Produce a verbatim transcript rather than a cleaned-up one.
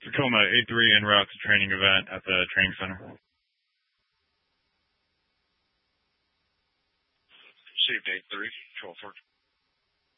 Tacoma eight three en route to training event at the training center. Received eight three, twelve four.